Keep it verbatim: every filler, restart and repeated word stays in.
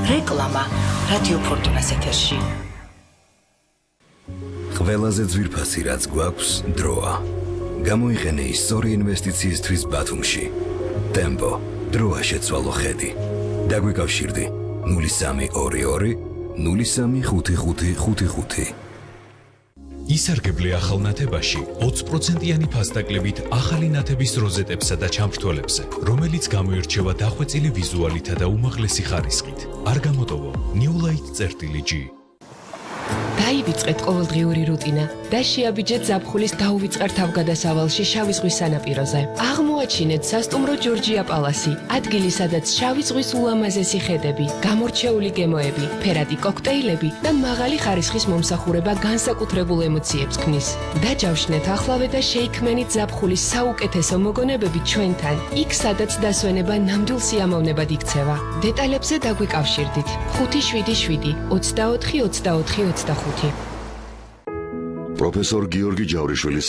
რეკლამა რადიო ფორტუნას ეთერში. ყველაზე ძვირფასი რაც გვაქვს დროა. გამოიყენე ის სწორი ინვესტიციისთვის ბათუმში. ტემპო, დროა შეცვალო ხედი. დაგვიკავშირდი ნული სამი ორი ორი ნული სამი ხუთი ხუთი ხუთი ხუთი. ისარგებლე ახალ ნათებაში ოცი პროცენტიანი ფასდაკლებით ახალი ნათების როზეტებსა და ჩამრთველებზე, რომელიც გამოირჩევა დახვეწილი ვიზუალითა და უმაღლესი ხარისხით. არ გამოტოვო Newlight.G. დაივიწყეთ ყოველდღიური რუტინა და შეაბიჯეთ ზაფხულის დაუვიწყარ თავგადასავალში შავი ზღვის სანაპიროზე. აღმოაჩინეთ სასტუმრო ჯორჯია პალასი, ადგილი სადაც შავი ზღვის ულამაზესი ხედები, გამორჩეული გემოები, ფერადი კოქტეილები და მაღალი ხარისხის მომსახურება განსაკუთრებულ ემოციებს ქმნის. დაჯავშნეთ ახლავე და შეიქმნით ზაფხულის საუკეთესო მოგონებები ჩვენთან, იქ სადაც დასვენება ნამდვილ სიამოვნებად იქცევა. დეტალებზე დაგვიკავშირდით ხუთი შვიდი შვიდი ოცდაოთხი ოცდაოთხი ოცდახუთი. პროფესორ გიორგი ჯავრიშვილის